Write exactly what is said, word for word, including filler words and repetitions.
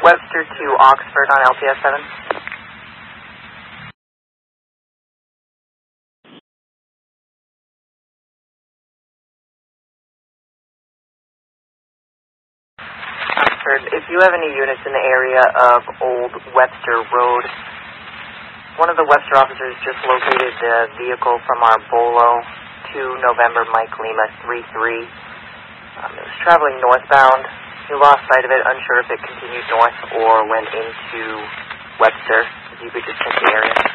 Webster to Oxford on L P S seven. Oxford, if you have any units in the area of Old Webster Road, one of the Webster officers just located the vehicle from our Bolo to November Mike Lima three three. Um, it was traveling northbound. We lost sight of it, unsure if it continued north or went into Webster. If you could just check the area.